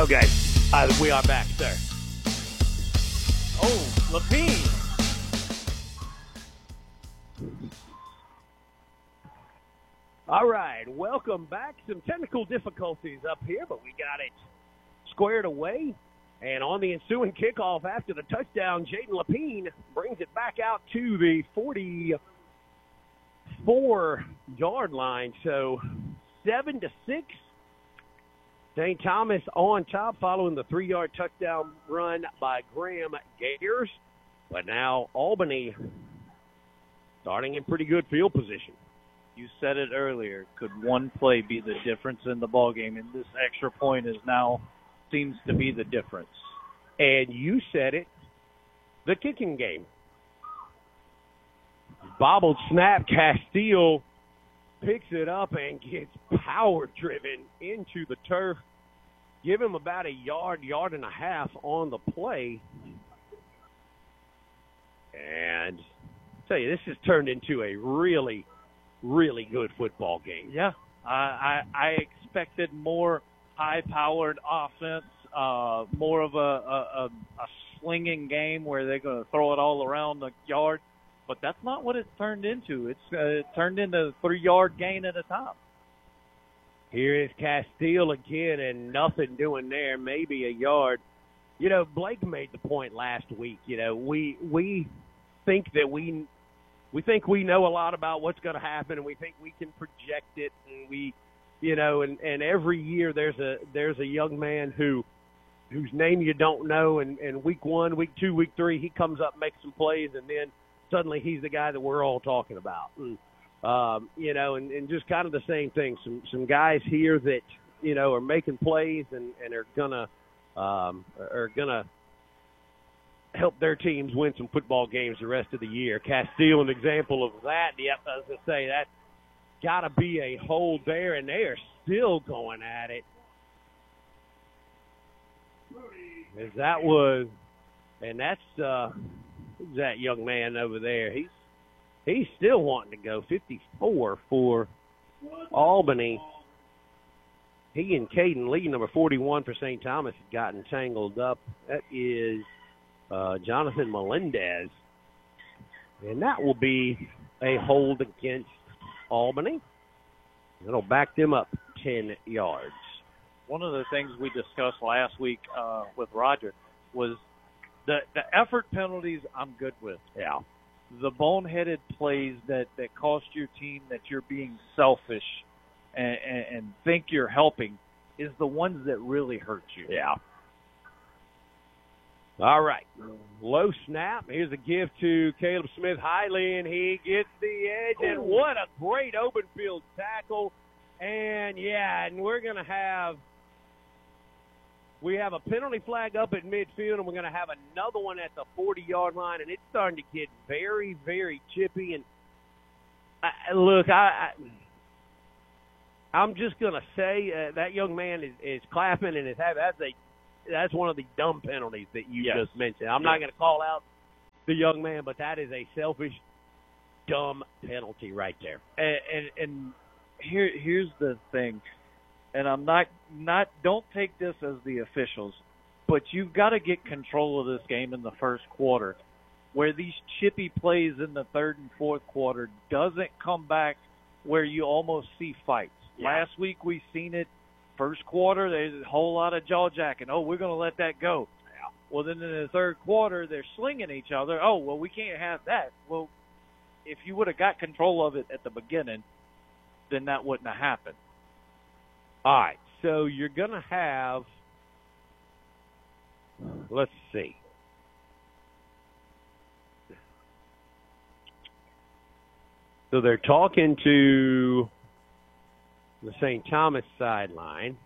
Okay, we are back, sir. Oh, Lapine. All right, welcome back. Some technical difficulties up here, but we got it squared away. And on the ensuing kickoff after the touchdown, Jaden Lapine brings it back out to the 44-yard line. So 7-6. St. Thomas on top following the 3-yard touchdown run by Graham Gayers. But now Albany starting in pretty good field position. You said it earlier. Could one play be the difference in the ballgame? And this extra point is now seems to be the difference. And you said it, the kicking game. Bobbled snap, Castile picks it up and gets power-driven into the turf. Give him about a yard and a half on the play. And I tell you, this has turned into a really, really good football game. Yeah, I expected more high-powered offense, more of a slinging game where they're going to throw it all around the yard. But that's not what it's turned into. It's turned into a 3-yard gain at a time. Here is Castile again, and nothing doing there, maybe a yard. You know, Blake made the point last week. You know, we think that we think we know a lot about what's going to happen, and we think we can project it, and and every year there's a young man whose name you don't know, and week 1, week 2, week 3, he comes up, makes some plays, and then suddenly he's the guy that we're all talking about. And just kind of the same thing. Some guys here that, are making plays and are gonna help their teams win some football games the rest of the year. Castile, an example of that. Yep, I was gonna say that's got to be a hold there, and they are still going at it. As that was, and that's that young man over there. He's still wanting to go. 54 for Albany. He and Caden Lee, number 41 for St. Thomas, have gotten tangled up. That is Jonathan Melendez. And that will be a hold against Albany. It'll back them up 10 yards. One of the things we discussed last week with Roger was the effort penalties I'm good with. Yeah. The boneheaded plays that cost your team that you're being selfish and think you're helping is the ones that really hurt you. Yeah. All right. Low snap. Here's a give to Caleb Smith Hiley, and he gets the edge. And what a great open field tackle. And we're going to have a penalty flag up at midfield, and we're going to have another one at the 40-yard line, and it's starting to get very, very chippy. And I'm just going to say that young man is clapping and is happy. That's one of the dumb penalties that you just mentioned. I'm not going to call out the young man, but that is a selfish, dumb penalty right there. And here's the thing, and I'm not don't take this as the officials, but you've got to get control of this game in the first quarter, where these chippy plays in the third and fourth quarter doesn't come back where you almost see fights. Yeah. Last week we seen it. First quarter, there's a whole lot of jaw-jacking. Oh, we're going to let that go. Yeah. Well, then in the third quarter, they're slinging each other. Oh, well, we can't have that. Well, if you would have got control of it at the beginning, then that wouldn't have happened. All right, so you're going to have, let's see. So they're talking to the St. Thomas sideline.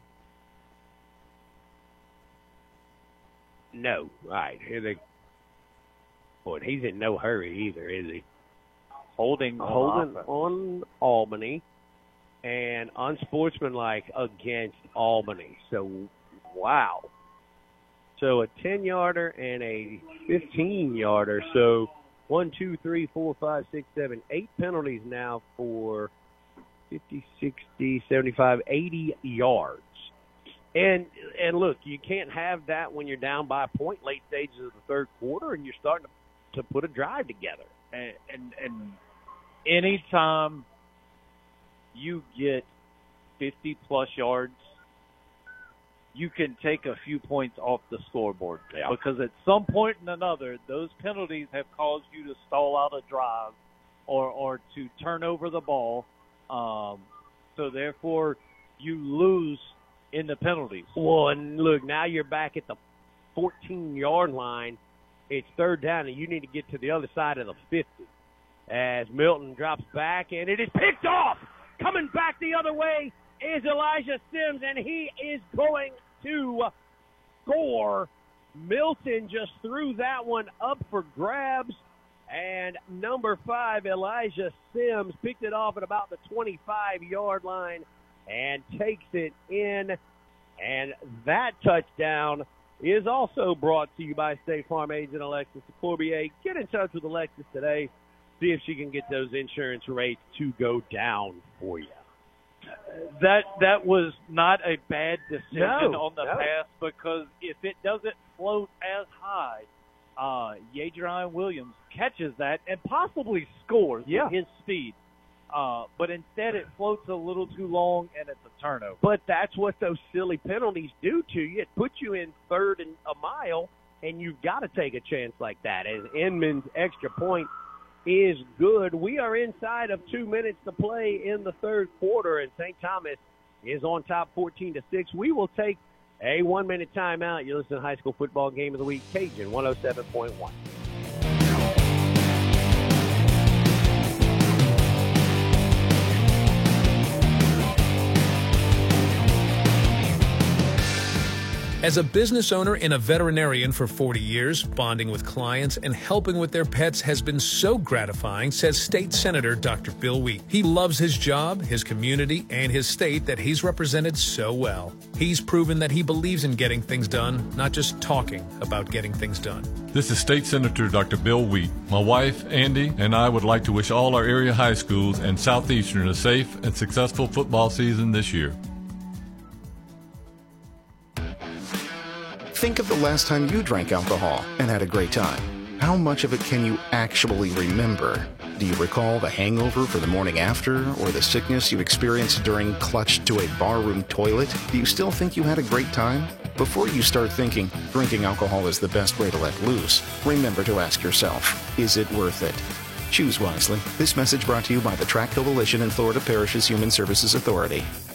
No. All right, here they. Boy, he's in no hurry either, is he? Holding on Albany and unsportsmanlike against Albany. So, wow. So a 10-yarder and a 15-yarder. So 1, 2, 3, 4, 5, 6, 7, 8 penalties now for 50, 60, 75, 80 yards. And look, you can't have that when you're down by a point late stages of the third quarter and you're starting to put a drive together. And anytime you get 50-plus yards, you can take a few points off the scoreboard. Yeah. Because at some point and another, those penalties have caused you to stall out a drive or to turn over the ball. So, therefore, you lose in the penalties. Well, and look, now you're back at the 14-yard line. It's third down, and you need to get to the other side of the 50. As Milton drops back, and it is picked off. Coming back the other way is Elijah Sims, and he is going to score. Milton just threw that one up for grabs, and number 5, Elijah Sims, picked it off at about the 25-yard line and takes it in. And that touchdown is also brought to you by State Farm agent Alexis Corbier. Get in touch with Alexis today. See if she can get those insurance rates to go down for you. That was not a bad decision on the No. pass, because if it doesn't float as high, Yadrian Williams catches that and possibly scores with his speed. But instead it floats a little too long and it's a turnover. But that's what those silly penalties do to you. It puts you in third and a mile, and you've got to take a chance like that. As Inman's extra point is good. We are inside of 2 minutes to play in the third quarter, and St. Thomas is on top 14-6. We will take a 1-minute timeout. You listen to High School Football Game of the Week, Cajun 107.1. As a business owner and a veterinarian for 40 years, bonding with clients and helping with their pets has been so gratifying, says State Senator Dr. Bill Wheat. He loves his job, his community, and his state that he's represented so well. He's proven that he believes in getting things done, not just talking about getting things done. This is State Senator Dr. Bill Wheat. My wife, Andy, and I would like to wish all our area high schools and Southeastern a safe and successful football season this year. Think of the last time you drank alcohol and had a great time. How much of it can you actually remember? Do you recall the hangover for the morning after, or the sickness you experienced during clutched to a barroom toilet? Do you still think you had a great time? Before you start thinking drinking alcohol is the best way to let loose, remember to ask yourself, is it worth it? Choose wisely. This message brought to you by the Track Coalition and Florida Parishes Human Services Authority.